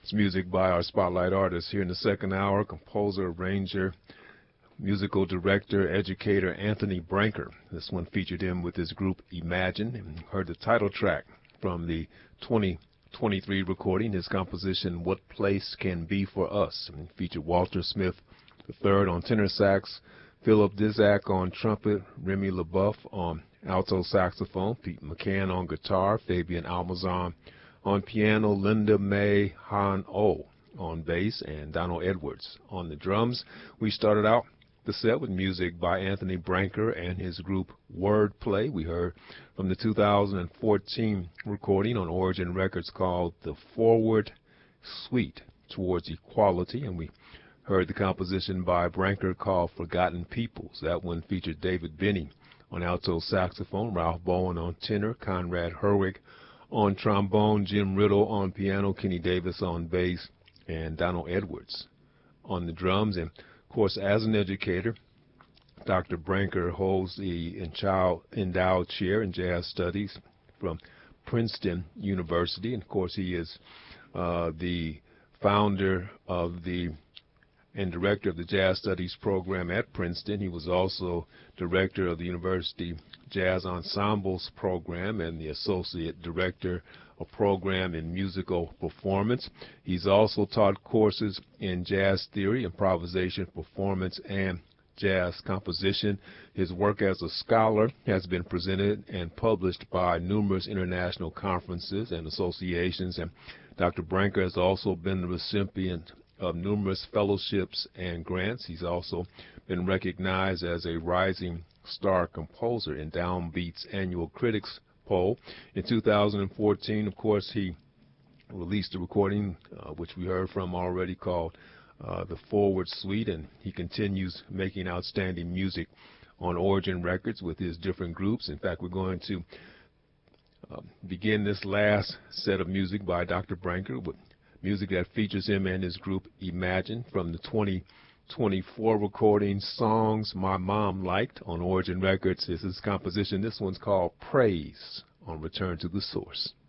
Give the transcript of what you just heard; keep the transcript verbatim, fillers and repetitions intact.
It's music by our spotlight artist here in the second hour, composer, arranger, musical director, educator Anthony Branker. This one featured him with his group Imagine, and heard the title track from the twenty twenty-three recording, his composition What Place Can Be For Us. And featured Walter Smith the third on tenor sax, Philip Dizak on trumpet, Remy LeBoeuf on alto saxophone, Pete McCann on guitar, Fabian Almazan on piano, Linda May Han-O on bass, and Donald Edwards on the drums. We started out the set with music by Anthony Branker and his group Wordplay. We heard from the two thousand fourteen recording on Origin Records called The Forward Suite Towards Equality, and we heard the composition by Branker called Forgotten Peoples. That one featured David Benny on alto saxophone, Ralph Bowen on tenor, Conrad Herwig on trombone, Jim Riddle on piano, Kenny Davis on bass, and Donald Edwards on the drums. And, of course, as an educator, Doctor Branker holds the endowed chair in jazz studies from Princeton University. And, of course, he is uh, the founder of the and director of the Jazz Studies program at Princeton. He was also director of the University Jazz Ensembles program and the associate director of program in musical performance. He's also taught courses in jazz theory, improvisation, performance, and jazz composition. His work as a scholar has been presented and published by numerous international conferences and associations, and Doctor Branker has also been the recipient of numerous fellowships and grants. He's also been recognized as a rising star composer in Downbeat's annual critics poll. In two thousand fourteen, of course, he released a recording, uh, which we heard from already, called uh, The Forward Suite, and he continues making outstanding music on Origin Records with his different groups. In fact, we're going to uh, begin this last set of music by Doctor Branker with music that features him and his group Imagine from the twenty twenty-four recording, Songs My Mom Liked on Origin Records. This is his composition. This one's called Praise on Return to the Source.